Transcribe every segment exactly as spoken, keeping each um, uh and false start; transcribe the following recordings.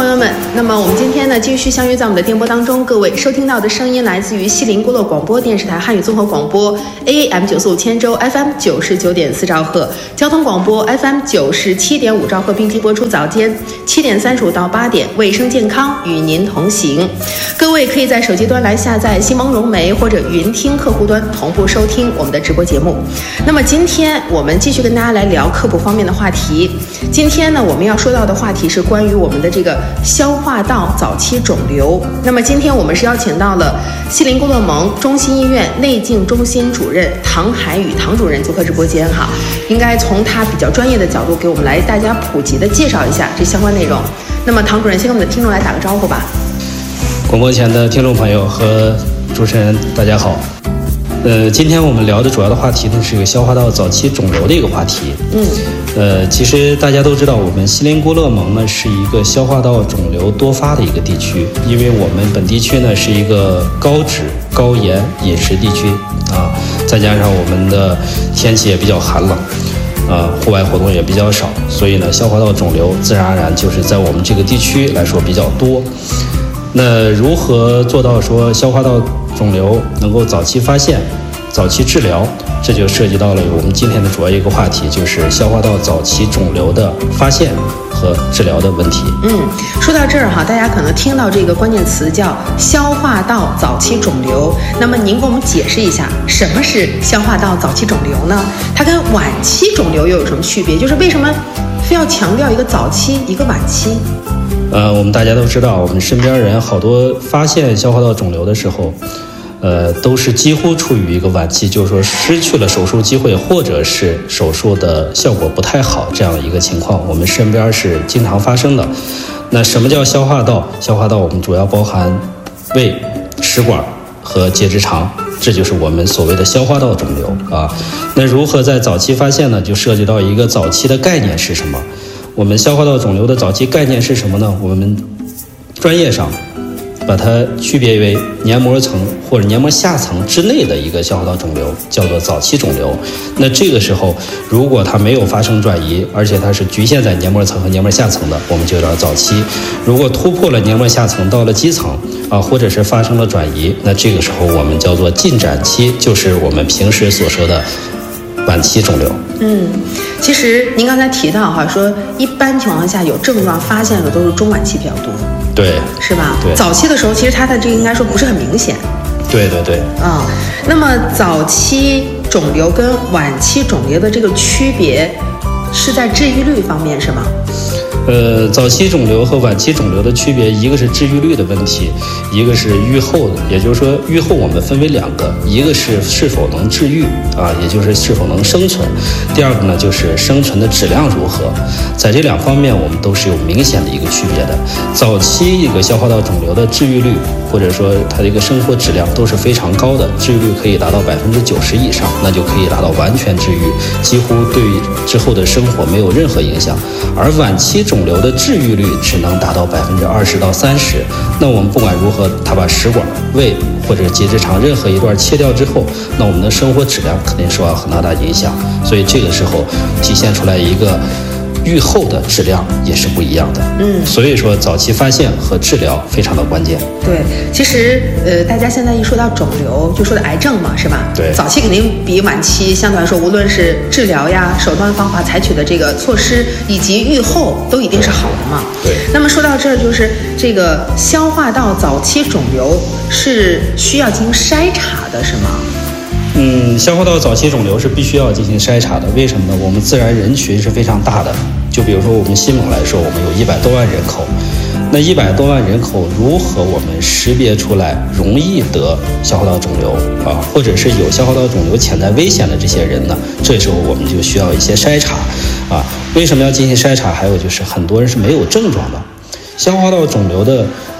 朋友们，那么我们今天呢继续相约在我们的电波当中，各位收听到的声音来自于西林孤陋广播电视台汉语综合广播 A M 九四五千州 F M 九十九点四兆赫，交通广播 F M 九十七点五兆赫，并机播出早间七点三十五到八点，卫生健康与您同行。各位可以在手机端来下载西蒙融媒或者云听客户端同步收听我们的直播节目。那么今天我们继续跟大家来聊科普方面的话题。今天呢，我们要说到的话题是关于我们的这个消化道早期肿瘤。那么今天我们是邀请到了西林孤陋盟中心医院内镜中心主任唐海宇唐主任做客直播间哈，应该从他比较专业的角度给我们来大家普及的介绍一下这相关内容。那么唐主任先跟我们的听众来打个招呼吧。 广播前的听众朋友和主持人大家好。呃，今天我们聊的主要的话题呢是一个消化道早期肿瘤的一个话题。嗯，呃，其实大家都知道，我们西林孤陋盟呢是一个消化道肿瘤多发的一个地区，因为我们本地区呢是一个高脂高盐饮食地区啊，再加上我们的天气也比较寒冷，呃，户外活动也比较少，所以呢，消化道肿瘤自然而然就是在我们这个地区来说比较多。那如何做到说消化道肿瘤能够早期发现、早期治疗？这就涉及到了我们今天的主要一个话题，就是消化道早期肿瘤的发现和治疗的问题。 嗯，说到这儿哈，大家可能听到这个关键词叫消化道早期肿瘤。那么您给我们解释一下，什么是消化道早期肿瘤呢？它跟晚期肿瘤又有什么区别？就是为什么非要强调一个早期，一个晚期？ 呃，我们大家都知道，我们身边人好多发现消化道肿瘤的时候，呃，都是几乎处于一个晚期，就是说失去了手术机会，或者是手术的效果不太好这样的一个情况，我们身边是经常发生的。那什么叫消化道？消化道我们主要包含胃、食管和结直肠，这就是我们所谓的消化道肿瘤啊。那如何在早期发现呢？就涉及到一个早期的概念是什么？我们消化道肿瘤的早期概念是什么呢？我们专业上把它区别为黏膜层或者黏膜下层之内的一个消化道肿瘤，叫做早期肿瘤。那这个时候，如果它没有发生转移，而且它是局限在黏膜层和黏膜下层的，我们就叫早期。如果突破了黏膜下层到了基层啊，或者是发生了转移，那这个时候我们叫做进展期，就是我们平时所说的晚期肿瘤。 嗯，其实您刚才提到哈，说一般情况下有症状发现的都是中晚期比较多， 对， 是吧？ 对， 早期的时候其实它的这个应该说不是很明显。 对对对。 啊、嗯，那么早期肿瘤跟晚期肿瘤的这个区别是在治愈率方面，是吗？ 呃，早期肿瘤和晚期肿瘤的区别，一个是治愈率的问题，一个是预后的。也就是说，预后我们分为两个，一个是是否能治愈啊，也就是是否能生存；第二个呢，就是生存的质量如何。在这两方面，我们都是有明显的一个区别的。早期一个消化道肿瘤的治愈率，或者说它的一个生活质量都是非常高的，治愈率可以达到百分之九十以上，那就可以达到完全治愈，几乎对之后的生活没有任何影响。而晚期肿瘤的治愈率只能达到百分之二十到三十。那我们不管如何，它把食管、胃或者结直肠任何一段切掉之后，那我们的生活质量肯定受到很大的影响。所以这个时候体现出来一个预后的质量也是不一样的。嗯，所以说早期发现和治疗非常的关键。 对，其实呃，大家现在一说到肿瘤，就说的癌症嘛，是吧？ 对， 早期肯定比晚期相对来说，无论是治疗呀、手段方法采取的这个措施，以及预后都一定是好的嘛。 对。 那么说到这儿，就是这个消化道早期肿瘤是需要进行筛查的，是吗？ 嗯，消化道早期肿瘤是必须要进行筛查的。为什么呢？我们自然人群是非常大的，就比如说我们新盟来说，我们有一百多万人口，那一百多万人口如何我们识别出来容易得消化道肿瘤啊，或者是有消化道肿瘤潜在危险的这些人呢？这时候我们就需要一些筛查啊。为什么要进行筛查？还有就是很多人是没有症状的。消化道肿瘤的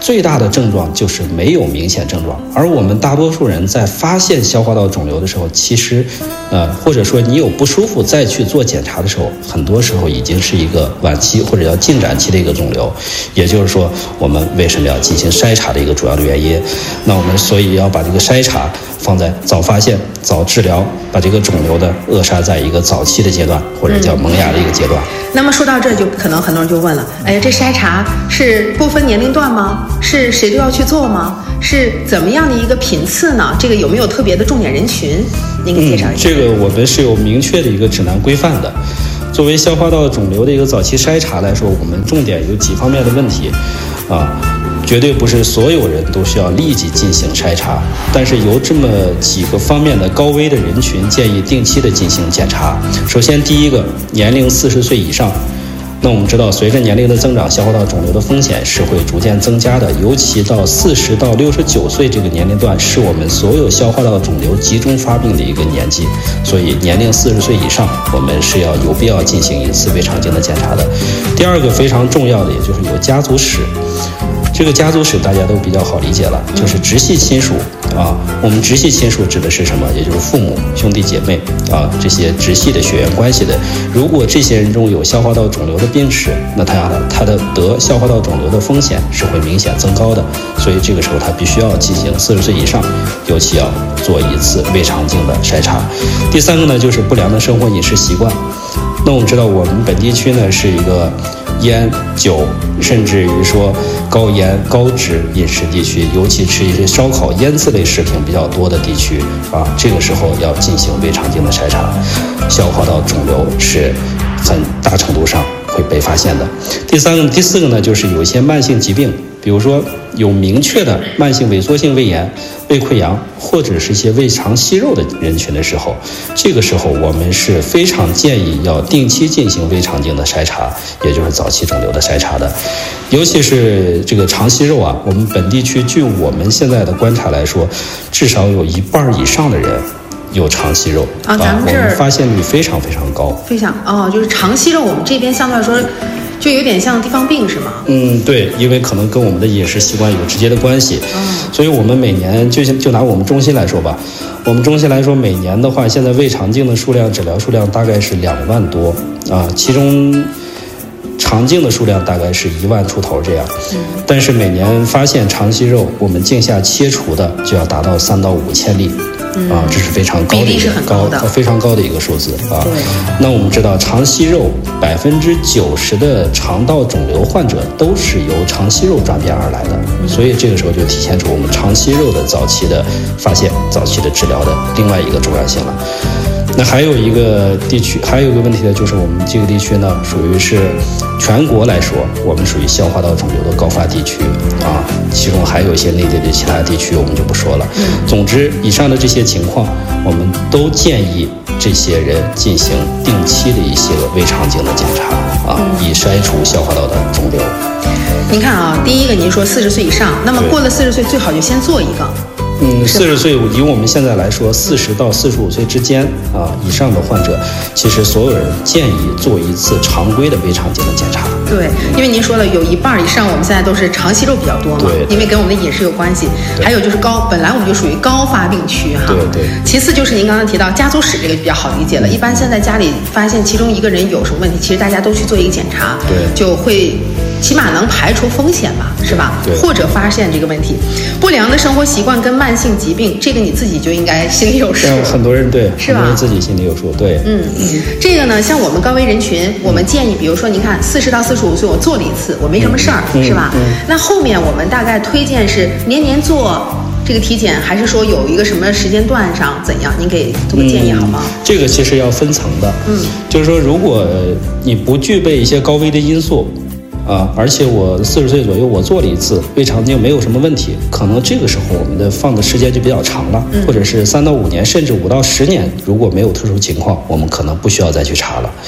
最大的症状就是没有明显症状。而我们大多数人在发现消化道肿瘤的时候，其实呃或者说你有不舒服再去做检查的时候，很多时候已经是一个晚期或者叫进展期的一个肿瘤。也就是说，我们为什么要进行筛查的一个主要的原因。那我们所以要把这个筛查放在早发现、早治疗，把这个肿瘤的扼杀在一个早期的阶段，或者叫萌芽的一个阶段。 嗯、那么说到这，就可能很多人就问了：哎，这筛查是不分年龄段吗？是谁都要去做吗？是怎么样的一个频次呢？这个有没有特别的重点人群？您给介绍一下。 嗯、这个我们是有明确的一个指南规范的。作为消化道肿瘤的一个早期筛查来说，我们重点有几方面的问题，啊，绝对不是所有人都需要立即进行筛查，但是有这么几个方面的高危的人群建议定期的进行检查。首先，第一个，年龄四十岁以上。那我们知道，随着年龄的增长，消化道肿瘤的风险是会逐渐增加的，尤其到四十到六十九岁这个年龄段，是我们所有消化道肿瘤集中发病的一个年纪。所以，年龄四十岁以上，我们是要有必要进行一次胃肠镜的检查的。第二个非常重要的，也就是有家族史。这个家族史大家都比较好理解了，就是直系亲属啊。我们直系亲属指的是什么？也就是父母、兄弟姐妹啊，这些直系的血缘关系的。如果这些人中有消化道肿瘤的病史，那他他的得消化道肿瘤的风险是会明显增高的。所以这个时候他必须要进行四十岁以上，尤其要做一次胃肠镜的筛查。第三个呢，就是不良的生活饮食习惯。那我们知道，我们本地区呢是一个烟酒，甚至于说高盐高脂饮食地区，尤其吃一些烧烤腌制类食品比较多的地区啊，这个时候要进行胃肠镜的筛查，消化道肿瘤是很大程度上会被发现的。第三个、第四个呢，就是有一些慢性疾病，比如说有明确的慢性萎缩性胃炎、胃溃疡，或者是一些胃肠息肉的人群的时候，这个时候我们是非常建议要定期进行胃肠镜的筛查，也就是早期肿瘤的筛查的。尤其是这个肠息肉啊，我们本地区据我们现在的观察来说，至少有一半以上的人有肠息肉啊，咱们这儿、 啊、我们发现率非常非常高， 非常哦，就是肠息肉，我们这边相对来说就有点像地方病是吗？ 嗯，对，因为可能跟我们的饮食习惯有直接的关系，嗯、所以我们每年就就拿我们中心来说吧，我们中心来说每年的话，现在胃肠镜的数量、诊疗数量大概是两万多啊，其中肠镜的数量大概是一万出头这样，嗯、但是每年发现肠息肉，我们镜下切除的就要达到三到五千例。嗯、啊，这是非常高的一个高的非常高的一个数字啊。那我们知道，肠息肉百分之九十的肠道肿瘤患者都是由肠息肉转变而来的，嗯、所以这个时候就体现出我们肠息肉的早期的发现、早期的治疗的另外一个重要性了。那还有一个地区，还有一个问题呢，就是我们这个地区呢，属于是全国来说，我们属于消化道肿瘤的高发地区啊。其中还有一些内地的其他地区，我们就不说了。嗯、总之，以上的这些情况，我们都建议这些人进行定期的一些胃肠镜的检查啊，嗯、以筛除消化道的肿瘤。 您看啊，第一个您说四十岁以上，那么过了四十岁最好就先做一个。 嗯，四十岁以我们现在来说，四十到四十五岁之间啊以上的患者，其实所有人建议做一次常规的胃肠镜的检查。 对，因为您说了有一半以上我们现在都是肠息肉比较多嘛， 对， 因为跟我们的饮食有关系。还有就是高，本来我们就属于高发病区哈。 对对。 其次就是您刚刚提到家族史这个比较好理解了，一般现在家里发现其中一个人有什么问题，其实大家都去做一个检查， 对， 就会起码能排除风险吧，是吧？ 对。 或者发现这个问题。不良的生活习惯跟慢性疾病，这个你自己就应该心里有数。 很多人对， 是吧？ 很多人自己心里有数，对。 嗯，这个呢，像我们高危人群，我们建议，比如说，您看，四十到四十五岁，我做了一次，我没什么事儿， 嗯、 是吧？ 嗯。 那后面我们大概推荐是年年做这个体检，还是说有一个什么时间段上怎样？您给做个建议好吗？ 嗯、这个其实要分层的，嗯，就是说，如果你不具备一些高危的因素。啊，而且我四十岁左右，我做了一次胃肠镜，没有什么问题，可能这个时候我们的放的时间就比较长了，嗯、或者是三到五年，甚至五到十年，如果没有特殊情况，我们可能不需要再去查了。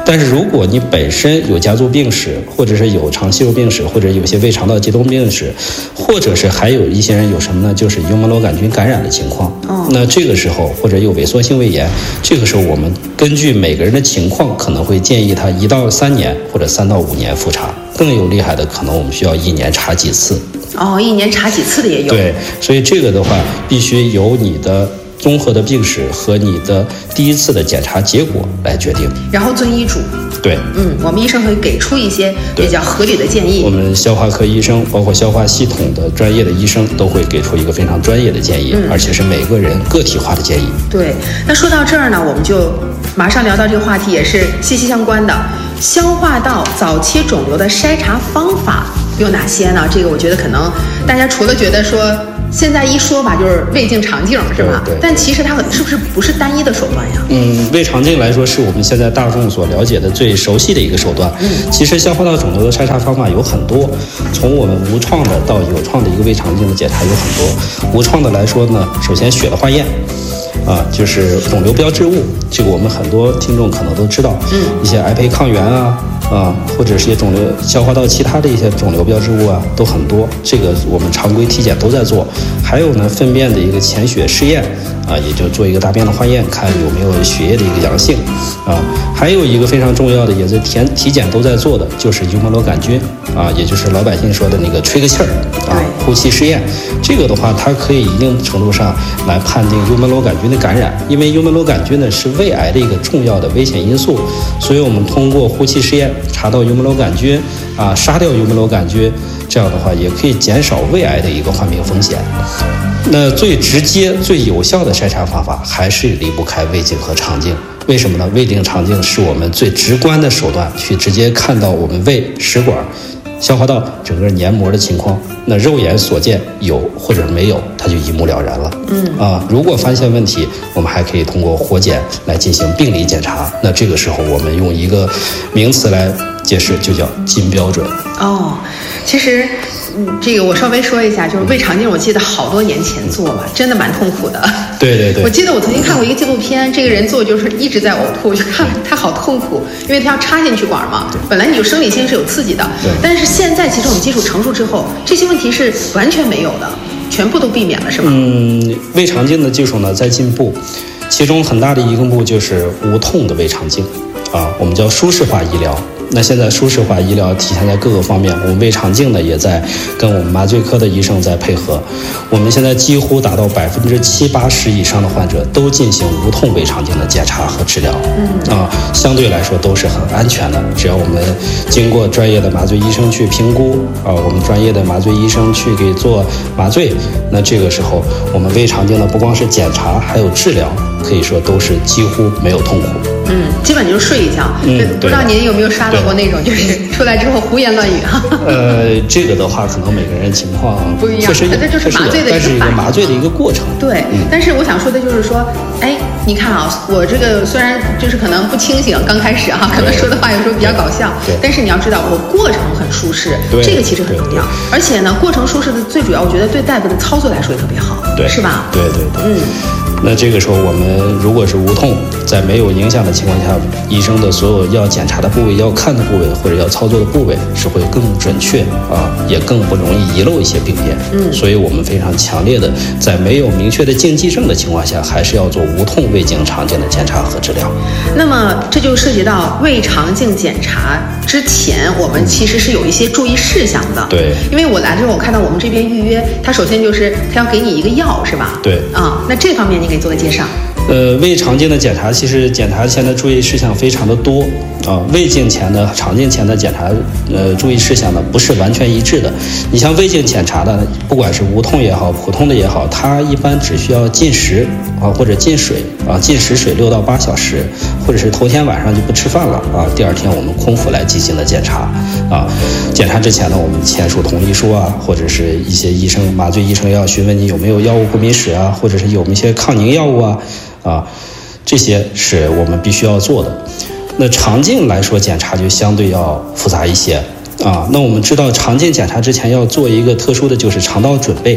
但是如果你本身有家族病史，或者是有肠息肉病史，或者有些胃肠道疾动病史，或者是还有一些人有什么呢？就是幽门螺杆菌感染的情况。哦，那这个时候或者有萎缩性胃炎，这个时候我们根据每个人的情况，可能会建议他一到三年或者三到五年复查。更有厉害的，可能我们需要一年查几次。 哦，一年查几次的也有。 对，所以这个的话，必须由你的综合的病史和你的第一次的检查结果来决定， 然后遵医嘱。 对， 嗯，我们医生会给出一些比较合理的建议。 我们消化科医生，包括消化系统的专业的医生，都会给出一个非常专业的建议，嗯、而且是每个人个体化的建议。 对，那说到这儿呢，我们就马上聊到这个话题，也是息息相关的。消化道早期肿瘤的筛查方法有哪些呢？这个我觉得可能大家除了觉得说现在一说吧，就是胃镜肠镜是吧？ 对对。 但其实它是不是不是单一的手段呀？ 嗯，胃肠镜来说是我们现在大众所了解的最熟悉的一个手段。嗯，其实消化道肿瘤的筛查方法有很多，从我们无创的到有创的一个胃肠镜的检查有很多。无创的来说呢，首先血的化验。啊，就是肿瘤标志物，这个我们很多听众可能都知道，嗯，一些癌胚抗原啊，啊，或者是一些肿瘤消化道其他的一些肿瘤标志物啊，都很多。这个我们常规体检都在做。还有呢，粪便的一个潜血试验啊，也就做一个大便的化验，看有没有血液的一个阳性啊。还有一个非常重要的，也是体体检都在做的，就是幽门螺杆菌啊，也就是老百姓说的那个吹个气儿啊，呼气试验。这个的话，它可以一定程度上来判定幽门螺杆菌的感染，因为幽门螺杆菌呢是胃癌的一个重要的危险因素，所以我们通过呼气试验查到幽门螺杆菌啊，杀掉幽门螺杆菌，这样的话也可以减少胃癌的一个患病风险。那最直接、最有效的筛查方法还是离不开胃镜和肠镜。为什么呢？胃镜、肠镜是我们最直观的手段，去直接看到我们胃、食管、消化道整个黏膜的情况。那肉眼所见有或者没有，它就一目了然了。嗯啊，如果发现问题，我们还可以通过活检来进行病理检查。那这个时候，我们用一个名词来解释，就叫金标准。 哦，其实。嗯，这个我稍微说一下，就是胃肠镜，我记得好多年前做吧，真的蛮痛苦的。 对对对。 我记得我曾经看过一个纪录片，这个人做就是一直在呕吐，我就看他好痛苦，因为他要插进去管嘛。本来你就生理性是有刺激的，但是现在其实我们技术成熟之后，这些问题是完全没有的，全部都避免了，是吗？ 嗯，胃肠镜的技术呢在进步，其中很大的一个步就是无痛的胃肠镜，啊，我们叫舒适化医疗。那现在舒适化医疗体现在各个方面，我们胃肠镜呢也在跟我们麻醉科的医生在配合。我们现在几乎达到百分之七八十以上的患者都进行无痛胃肠镜的检查和治疗，嗯啊，相对来说都是很安全的。只要我们经过专业的麻醉医生去评估啊，我们专业的麻醉医生去给做麻醉，那这个时候我们胃肠镜呢不光是检查，还有治疗，可以说都是几乎没有痛苦。 嗯，基本就是睡一觉。嗯，不知道您有没有刷到过那种，就是出来之后胡言乱语哈。 呃，这个的话，可能每个人情况不一样， 确实有， 这就是麻醉的但是一个麻醉的一个过程。 对，嗯、但是我想说的就是说，哎，你看啊，我这个虽然就是可能不清醒，刚开始哈、啊，可能说的话有时候比较搞笑，但是你要知道，我过程很舒适，这个其实很重要。而且呢，过程舒适的最主要，我觉得对大夫的操作来说也特别好， 对， 是吧？ 对对对， 嗯。 那这个时候，我们如果是无痛，在没有影响的情况下，医生的所有要检查的部位、要看的部位或者要操作的部位是会更准确啊，也更不容易遗漏一些病变。嗯，所以我们非常强烈的，在没有明确的禁忌症的情况下，还是要做无痛胃镜、肠镜的检查和治疗。 那么这就涉及到胃肠镜检查之前，我们其实是有一些注意事项的。 对， 因为我来之后，我看到我们这边预约，它首先就是它要给你一个药，是吧？ 对。 啊，那这方面你给做个介绍。 呃，胃肠镜的检查，其实检查前的注意事项非常的多啊。胃镜前的、肠镜前的检查，呃，注意事项呢不是完全一致的。你像胃镜检查的，不管是无痛也好，普通的也好，它一般只需要进食啊，或者进水啊，进食水六到八小时，或者是头天晚上就不吃饭了啊，第二天我们空腹来进行的检查啊。检查之前呢，我们签署同意书啊，或者是一些医生、麻醉医生要询问你有没有药物过敏史啊，或者是有没有一些抗凝药物啊。啊，这些是我们必须要做的。那肠镜来说，检查就相对要复杂一些啊。那我们知道，肠镜检查之前要做一个特殊的，就是肠道准备。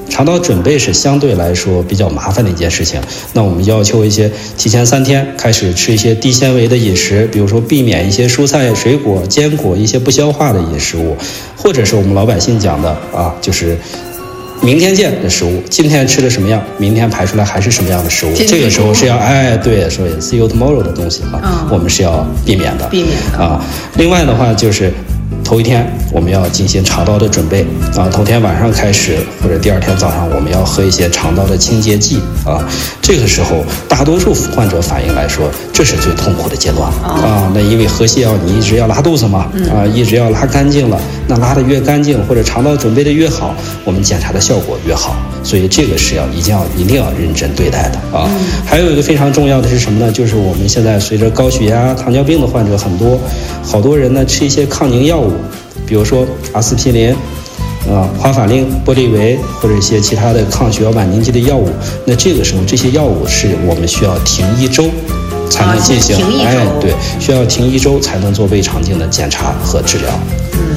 肠道准备是相对来说比较麻烦的一件事情。那我们要求一些提前三天开始吃一些低纤维的饮食，比如说避免一些蔬菜、水果、坚果一些不消化的饮食物，或者是我们老百姓讲的啊，就是明天见的食物，今天吃的什么样，明天排出来还是什么样的食物，这个时候是要哎对，所以 see you tomorrow 的东西啊，嗯、我们是要避免的， 避免的啊。另外的话就是。头一天我们要进行肠道的准备啊，头天晚上开始或者第二天早上我们要喝一些肠道的清洁剂啊。这个时候大多数患者反应来说，这是最痛苦的阶段啊。那因为喝泻药你一直要拉肚子嘛，啊，一直要拉干净了，那拉得越干净或者肠道准备的越好，我们检查的效果越好。所以这个是要一定要一定要认真对待的啊。还有一个非常重要的是什么呢？就是我们现在随着高血压、糖尿病的患者很多，好多人呢吃一些抗凝药物。比如说阿司匹林、啊华法令、玻利维或者一些其他的抗血小板凝集的药物，那这个时候这些药物是我们需要停一周才能进行， 啊、 哎，对，需要停一周才能做胃肠镜的检查和治疗。 嗯。